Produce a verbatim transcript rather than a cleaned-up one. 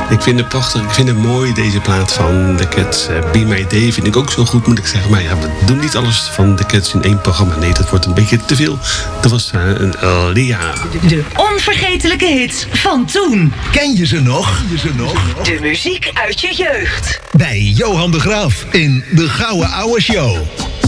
Ik vind het prachtig, ik vind het mooi, deze plaat van The Cats. Uh, Be My Day vind ik ook zo goed, moet ik zeggen. Maar ja, we doen niet alles van The Cats in één programma. Nee, dat wordt een beetje te veel. Dat was uh, een uh, Lia. De onvergetelijke hits van toen. Ken je ze nog? Ken je ze nog? De muziek uit je jeugd. Bij Johan de Graaf in de Gouden Ouwe Show.